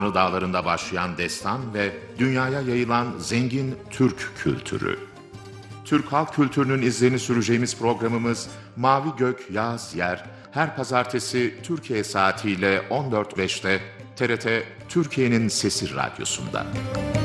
Dağlarında başlayan destan ve dünyaya yayılan zengin Türk kültürü. Türk halk kültürünün izlerini süreceğimiz programımız Mavi Gök Yağız Yer her pazartesi Türkiye saatiyle 14.05'te TRT Türkiye'nin Sesi Radyosu'nda.